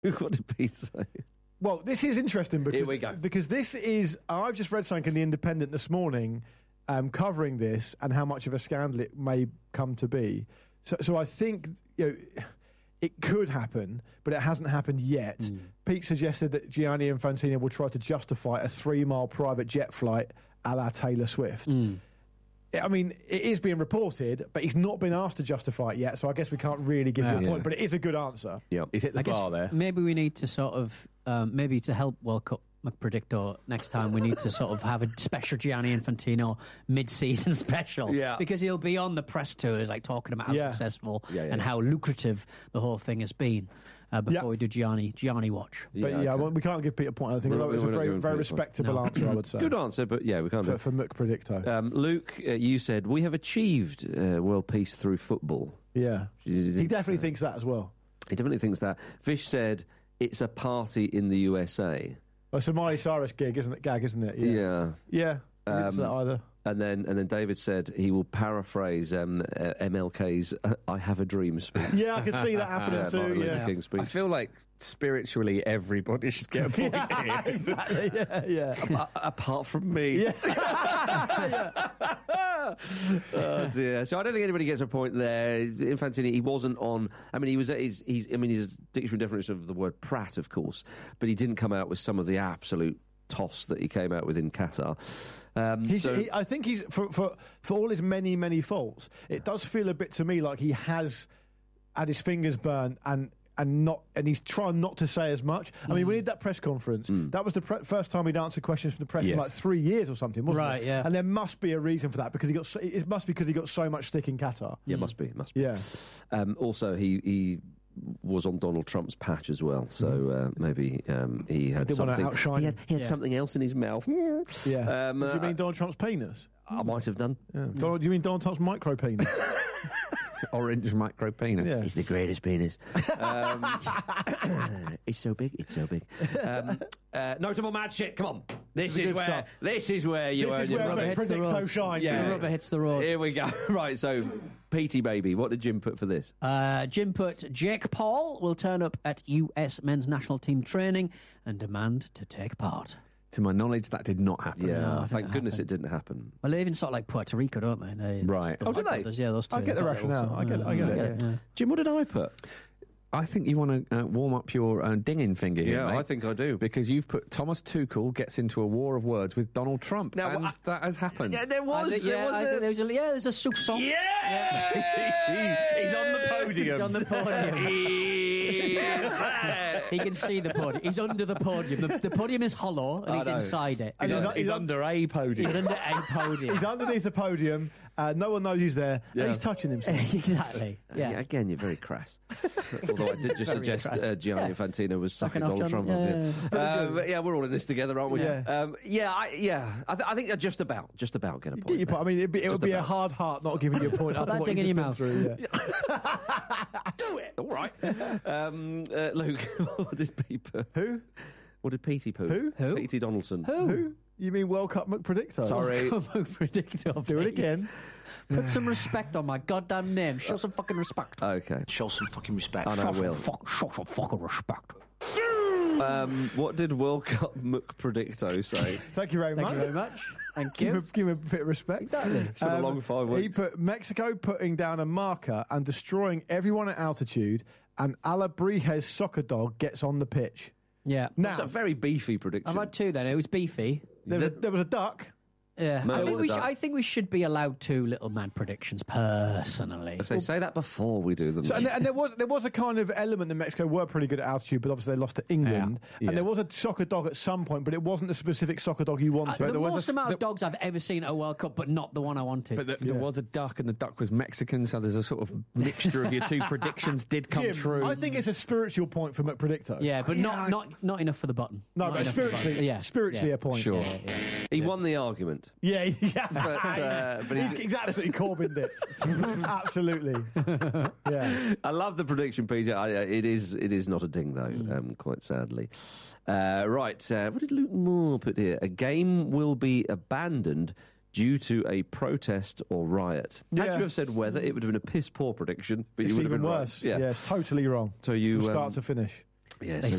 What did Pete say? Well, this is interesting because, Here we go. because this is... I've just read something in The Independent this morning covering this and how much of a scandal it may come to be. So I think it could happen, but it hasn't happened yet. Pete suggested that Gianni Infantino will try to justify a 3-mile private jet flight a la Taylor Swift. I mean, it is being reported, but he's not been asked to justify it yet, so I guess we can't really give you a point, but it is a good answer. Yeah. He's hit the bar there. Maybe we need to sort of, maybe to help World Cup McPredictor next time, we need to sort of have a special Gianni Infantino mid-season special. Yeah. Because he'll be on the press tours, like talking about how successful and how lucrative the whole thing has been. Before we do Gianni Watch. But well, we can't give Pete a point. I think it was a very respectable answer, I would say. Good answer, but we can't do it. For McPredicto. Luke, you said, we have achieved world peace through football. Yeah. He definitely thinks that as well. He definitely thinks that. Vish said, it's a party in the USA. Oh, it's a Miley Cyrus gig, isn't it? Yeah. Yeah. I didn't say that either. And then David said he will paraphrase MLK's "I Have a Dream" speech. Yeah, I can see that happening too. Martin Luther Yeah, King speech. I feel like spiritually everybody should get a point here. Exactly. Yeah. Apart from me. Oh dear. So I don't think anybody gets a point there. Infantino, he wasn't on. I mean, he's a dictionary definition of the word prat, of course, but he didn't come out with some of the absolute toss that he came out with in Qatar. I think he's for all his many faults, it does feel a bit to me like he has had his fingers burned and he's trying not to say as much. I mean, we did that press conference. That was the first time he'd answered questions from the press in like 3 years or something, wasn't it? Right, yeah. And there must be a reason for that because it must be because he got so much stick in Qatar. Yeah, must be. Yeah. Also, he was on Donald Trump's patch as well, so maybe he had Didn't want to something. outshine him. He had something else in his mouth. Yeah. Do you mean Donald Trump's penis? I might have done. Yeah. Do you mean Donald Trump's micro penis? Orange micro penis. Yeah. He's the greatest penis. It's so big. It's so big. Notable mad shit. Come on. This is where you earn your rubber rubber. hits the road. Shine. Yeah, the rubber hits the road. Here we go. Right, so Petey baby, what did Jim put for this? Jim put Jake Paul will turn up at US men's national team training and demand to take part. To my knowledge, that did not happen. Yeah, thank goodness it didn't happen. Well, they even sort of like Puerto Rico, don't they? Right. Oh, do they? Yeah, those two. I get the rationale. I get it. Yeah. Jim, what did I put? I think you want to warm up your dinging finger here, mate. I think I do. Because you've put Thomas Tuchel gets into a war of words with Donald Trump. Now, and that has happened. Yeah, there's a soupçon. Yeah! He's on the podium. He's on the podium. He can see the podium. He's under the podium. The podium is hollow and he's inside it. He's under a podium. He's under a podium. He's underneath the podium. No one knows he's there. And he's touching himself. Exactly. Yeah. Again, you're very crass. Although I did just suggest Gianni Infantino was sucking off Donald Trump. Yeah. We're all in this together, aren't we? Yeah. I think I just about get a point. Get your point. I mean, it would be a hard heart not giving you a point. Put after that what ding you've in your just mouth. been through, Do it. All right. Luke, what did Pete put? Who? What did Petey put? Who? Petey Donaldson. Who? You mean World Cup McPredictor? Sorry. Predictor. Do it again. Put some respect on my goddamn name. Show some fucking respect. Okay. Show some fucking respect. And I will. Show some fucking respect. What did World Cup McPredicto say? Thank you very much. Thank you very much. Thank you. Give him a bit of respect. Exactly. It's been a long 5 weeks. He put Mexico putting down a marker and destroying everyone at altitude, and Alabrijes soccer dog gets on the pitch. Yeah. Now, That's a very beefy prediction. I've had two then. It was beefy. there was a duck. Yeah, No, I think we should be allowed two little man predictions personally. Say that before we do them. So, and there was a kind of element that Mexico were pretty good at altitude, but obviously they lost to England. Yeah. And there was a soccer dog at some point, but it wasn't the specific soccer dog you wanted. The most amount of dogs I've ever seen at a World Cup, but not the one I wanted. But there was a duck, and the duck was Mexican, so there's a sort of mixture of your two predictions did come Jim, true. I think it's a spiritual point for McPredicto. Yeah, but not enough for the button. No, Not but enough for the spiritually, button. spiritually a point. Sure. He won the argument. Yeah. But he's absolutely Corbyned it. Absolutely. Yeah. I love the prediction, Peter. It is not a ding, though, quite sadly. Right, what did Luke Moore put here? A game will be abandoned due to a protest or riot. Yeah. Had you have said weather, it would have been a piss-poor prediction, but It's you would have even been worse. right. Yeah, it's totally wrong. So you from start to finish. Yeah, They so